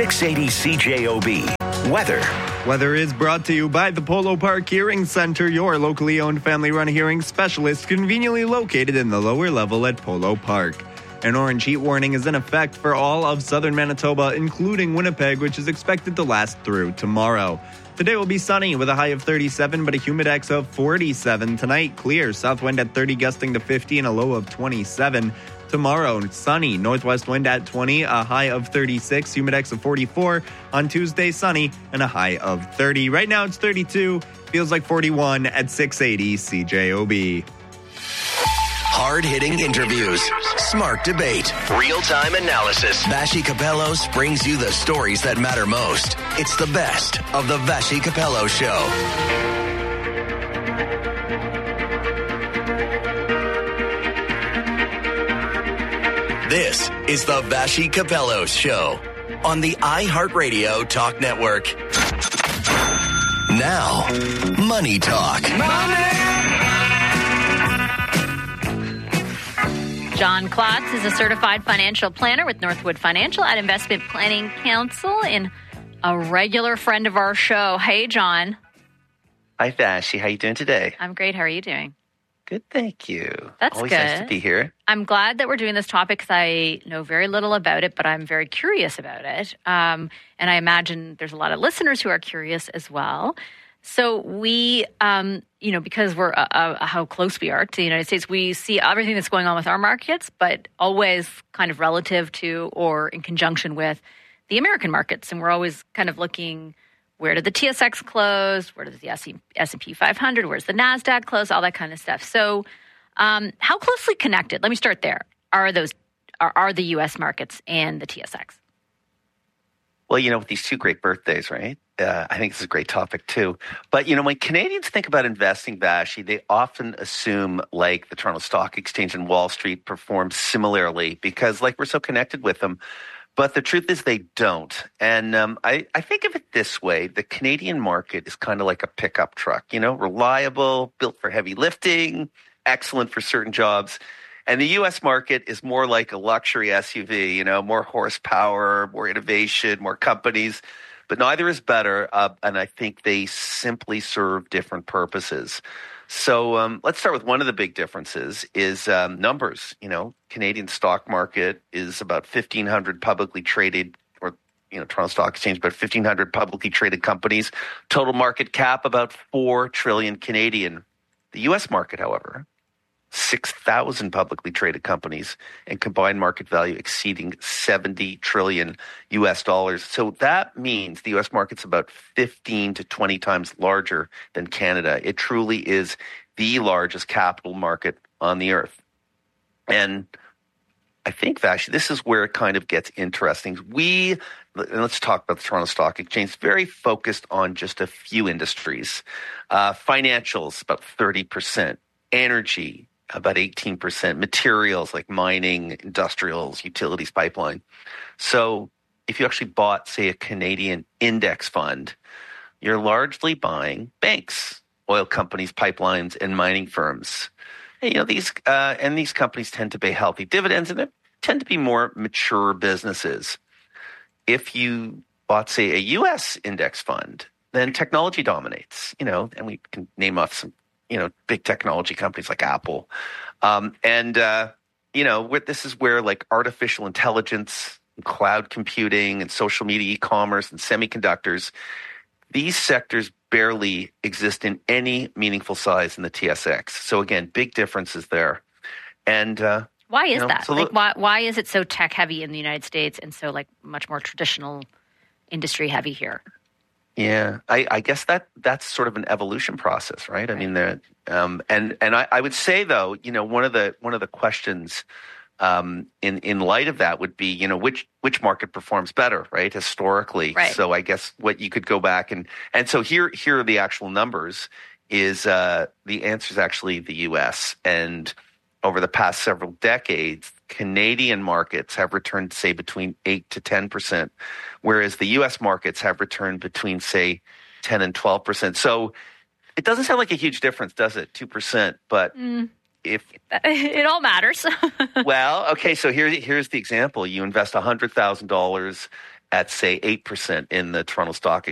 680 CJOB. Weather. Weather is brought to you by the Polo Park Hearing Center, your locally owned family-run hearing specialist, conveniently located in the lower level at Polo Park. An orange heat warning is in effect for all of southern Manitoba, including Winnipeg, which is expected to last through tomorrow. Today will be sunny with a high of 37, but a humidex of 47. Tonight, clear, south wind at 30, gusting to 50, and a low of 27. Tomorrow, sunny, northwest wind at 20, a high of 36, humidex of 44. On Tuesday, sunny, and a high of 30. Right now, it's 32, feels like 41 at 680 CJOB. Hard-hitting interviews, smart debate, real-time analysis. Vassy Kapelos brings you the stories that matter most. It's the best of the Vassy Kapelos Show. This is the Vassy Kapelos Show on the iHeartRadio Talk Network. Now, Money Talk. John Klotz is a certified financial planner with Northwood Financial at Investment Planning Council and a regular friend of our show. Hey, John. Hi, Vassy. How you doing today? I'm great. How are you doing? Good, thank you. That's Always good. Nice to be here. I'm glad that we're doing this topic because I know very little about it, but I'm very curious about it. And I imagine there's a lot of listeners who are curious as well. So we, because we're how close we are to the United States, we see everything that's going on with our markets, but always kind of relative to or in conjunction with the American markets. And we're always kind of looking, where did the TSX close? Where did the S&P 500? Where's the NASDAQ close? All that kind of stuff. So how closely connected, let me start there, are the U.S. markets and the TSX? Well, with these two great birthdays, right? I think this is a great topic too. But, when Canadians think about investing, Vassy, they often assume like the Toronto Stock Exchange and Wall Street perform similarly because we're so connected with them. But the truth is they don't. And I think of it this way. The Canadian market is kind of like a pickup truck, reliable, built for heavy lifting, excellent for certain jobs. And the U.S. market is more like a luxury SUV, more horsepower, more innovation, more companies. But neither is better, and I think they simply serve different purposes. So let's start with one of the big differences is numbers. Canadian stock market is about 1,500 publicly traded, or Toronto Stock Exchange, about 1,500 publicly traded companies. Total market cap about 4 trillion Canadian. The U.S. market, however, 6,000 publicly traded companies and combined market value exceeding 70 trillion US dollars. So that means the US market's about 15 to 20 times larger than Canada. It truly is the largest capital market on the earth. And I think, Vassy, this is where it kind of gets interesting. And let's talk about the Toronto Stock Exchange, very focused on just a few industries. Financials, about 30%. Energy, about 18%, materials like mining, industrials, utilities, pipeline. So if you actually bought, say, a Canadian index fund, you're largely buying banks, oil companies, pipelines, and mining firms. And, these companies tend to pay healthy dividends, and they tend to be more mature businesses. If you bought, say, a U.S. index fund, then technology dominates, and we can name off some big technology companies like Apple. This is where artificial intelligence, and cloud computing, and social media, e-commerce, and semiconductors, these sectors barely exist in any meaningful size in the TSX. So again, big differences there. And why is that? Why is it so tech heavy in the United States and so much more traditional industry heavy here? Yeah, I guess that's sort of an evolution process, right? I mean, I would say though, one of the questions in light of that would be, which market performs better, right? Historically, right. So I guess what you could go back and so here are the actual numbers. Is the answer is actually the U.S. and over the past several decades, Canadian markets have returned, say, between 8 to 10%, whereas the U.S. markets have returned between, say, 10 and 12%. So it doesn't sound like a huge difference, does it? 2%, but if it all matters. Well, okay. So here's the example: you invest $100,000 at say 8% in the Toronto Stock